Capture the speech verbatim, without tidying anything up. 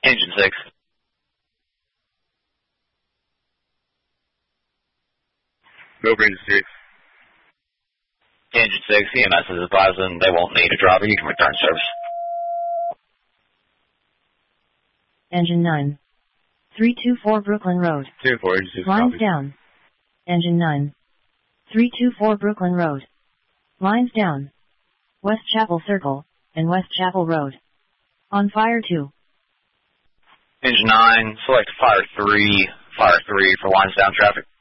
Engine six. Go for engine six. Engine six, E M S is advising they won't need a driver. You can return service. Engine nine. three two four Brooklyn Road. two four, engine six. Lines Copy. down. Engine nine. three two four Brooklyn Road. Lines down. West Chapel Circle, and West Chapel Road. On fire two. Engine nine, select fire three, fire three for lines down traffic.